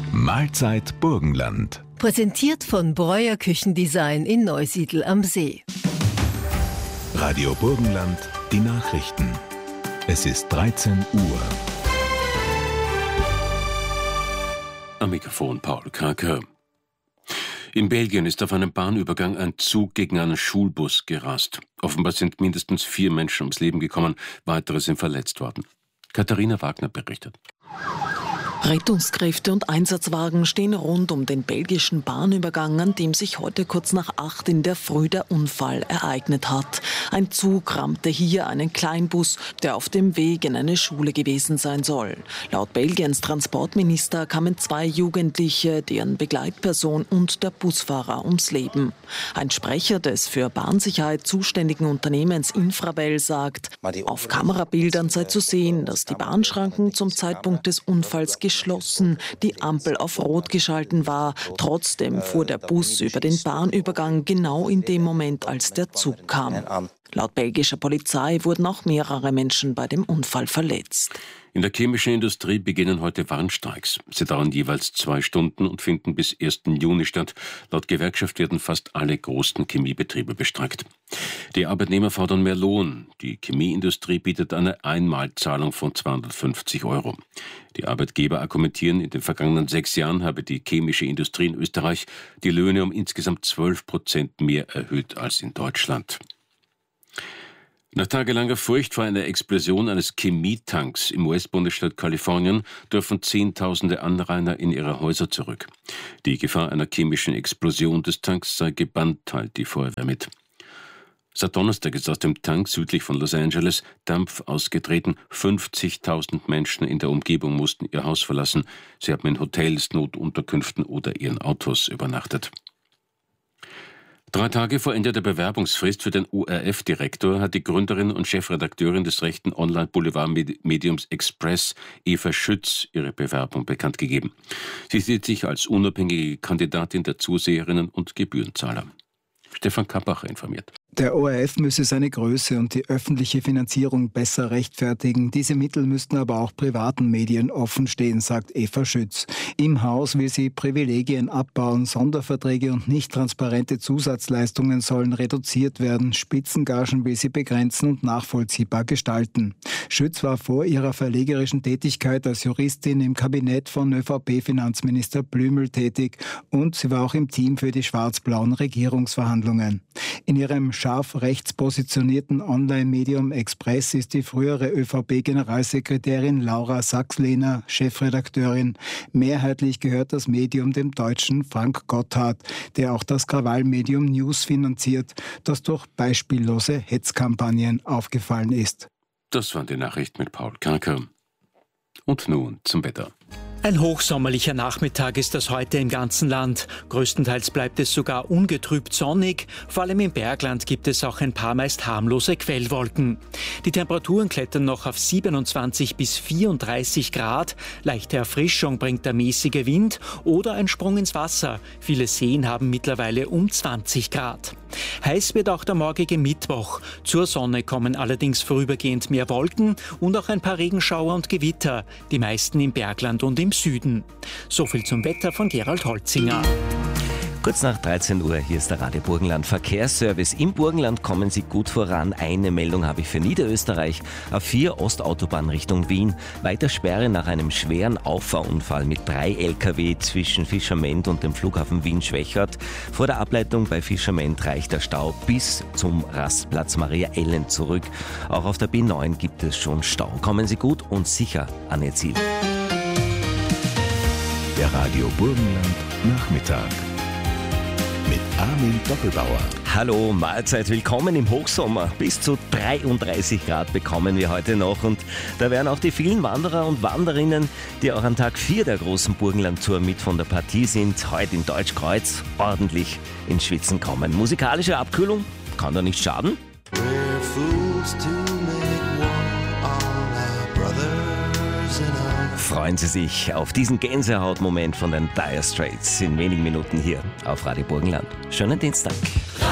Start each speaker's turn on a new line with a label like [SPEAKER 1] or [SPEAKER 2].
[SPEAKER 1] Mahlzeit Burgenland.
[SPEAKER 2] Präsentiert von Breuer Küchendesign in Neusiedl am See.
[SPEAKER 1] Radio Burgenland, die Nachrichten. Es ist 13 Uhr.
[SPEAKER 3] Am Mikrofon Paul Kraker. In Belgien ist auf einem Bahnübergang ein Zug gegen einen Schulbus gerast. Offenbar sind mindestens 4 Menschen ums Leben gekommen, weitere sind verletzt worden. Katharina Wagner berichtet.
[SPEAKER 4] Rettungskräfte und Einsatzwagen stehen rund um den belgischen Bahnübergang, an dem sich heute kurz nach 8 in der Früh der Unfall ereignet hat. Ein Zug rammte hier einen Kleinbus, der auf dem Weg in eine Schule gewesen sein soll. Laut Belgiens Transportminister kamen 2 Jugendliche, deren Begleitperson und der Busfahrer ums Leben. Ein Sprecher des für Bahnsicherheit zuständigen Unternehmens Infrabel sagt, auf Kamerabildern sei zu sehen, dass die Bahnschranken zum Zeitpunkt des Unfalls geschlossen, die Ampel auf Rot geschalten war. Trotzdem fuhr der Bus über den Bahnübergang genau in dem Moment, als der Zug kam. Laut belgischer Polizei wurden auch mehrere Menschen bei dem Unfall verletzt.
[SPEAKER 3] In der chemischen Industrie beginnen heute Warnstreiks. Sie dauern jeweils 2 Stunden und finden bis 1. Juni statt. Laut Gewerkschaft werden fast alle großen Chemiebetriebe bestreikt. Die Arbeitnehmer fordern mehr Lohn. Die Chemieindustrie bietet eine Einmalzahlung von 250 €. Die Arbeitgeber argumentieren, in den vergangenen 6 Jahren habe die chemische Industrie in Österreich die Löhne um insgesamt 12% mehr erhöht als in Deutschland. Nach tagelanger Furcht vor einer Explosion eines Chemietanks im US-Bundesstaat Kalifornien dürfen Zehntausende Anrainer in ihre Häuser zurück. Die Gefahr einer chemischen Explosion des Tanks sei gebannt, teilt die Feuerwehr mit. Seit Donnerstag ist aus dem Tank südlich von Los Angeles Dampf ausgetreten. 50.000 Menschen in der Umgebung mussten ihr Haus verlassen. Sie haben in Hotels, Notunterkünften oder ihren Autos übernachtet. 3 Tage vor Ende der Bewerbungsfrist für den ORF-Direktor hat die Gründerin und Chefredakteurin des rechten Online-Boulevard-Mediums Express, Eva Schütz, ihre Bewerbung bekannt gegeben. Sie sieht sich als unabhängige Kandidatin der Zuseherinnen und Gebührenzahler. Stefan Kappacher informiert.
[SPEAKER 5] Der ORF müsse seine Größe und die öffentliche Finanzierung besser rechtfertigen. Diese Mittel müssten aber auch privaten Medien offen stehen, sagt Eva Schütz. Im Haus will sie Privilegien abbauen, Sonderverträge und nicht transparente Zusatzleistungen sollen reduziert werden. Spitzengagen will sie begrenzen und nachvollziehbar gestalten. Schütz war vor ihrer verlegerischen Tätigkeit als Juristin im Kabinett von ÖVP-Finanzminister Blümel tätig und sie war auch im Team für die schwarz-blauen Regierungsverhandlungen. In ihrem scharf rechts positionierten Online-Medium Express ist die frühere ÖVP-Generalsekretärin Laura Sachs-Lehner Chefredakteurin. Mehrheitlich gehört das Medium dem Deutschen Frank Gotthard, der auch das Krawallmedium News finanziert, das durch beispiellose Hetzkampagnen aufgefallen ist.
[SPEAKER 3] Das waren die Nachrichten mit Paul Kraker. Und nun zum Wetter.
[SPEAKER 6] Ein hochsommerlicher Nachmittag ist das heute im ganzen Land. Größtenteils bleibt es sogar ungetrübt sonnig. Vor allem im Bergland gibt es auch ein paar meist harmlose Quellwolken. Die Temperaturen klettern noch auf 27 bis 34 Grad. Leichte Erfrischung bringt der mäßige Wind oder ein Sprung ins Wasser. Viele Seen haben mittlerweile um 20 Grad. Heiß wird auch der morgige Mittwoch. Zur Sonne kommen allerdings vorübergehend mehr Wolken und auch ein paar Regenschauer und Gewitter. Die meisten im Bergland und im Süden. So viel zum Wetter von Gerald Holzinger.
[SPEAKER 7] Kurz nach 13 Uhr, hier ist der Radio Burgenland Verkehrsservice. Im Burgenland kommen Sie gut voran. Eine Meldung habe ich für Niederösterreich. A4 Ostautobahn Richtung Wien. Weiter Sperre nach einem schweren Auffahrunfall mit 3 LKW zwischen Fischerment und dem Flughafen Wien-Schwechat. Vor der Ableitung bei Fischerment reicht der Stau bis zum Rastplatz Maria Ellen zurück. Auch auf der B9 gibt es schon Stau. Kommen Sie gut und sicher an Ihr Ziel.
[SPEAKER 1] Der Radio Burgenland Nachmittag mit Armin Doppelbauer.
[SPEAKER 7] Hallo, Mahlzeit, willkommen im Hochsommer. Bis zu 33 Grad bekommen wir heute noch und da werden auch die vielen Wanderer und Wanderinnen, die auch an Tag 4 der großen Burgenland-Tour mit von der Partie sind, heute im Deutschkreuz ordentlich ins Schwitzen kommen. Musikalische Abkühlung kann da nicht schaden. Freuen Sie sich auf diesen Gänsehautmoment von den Dire Straits in wenigen Minuten hier auf Radio Burgenland. Schönen Dienstag.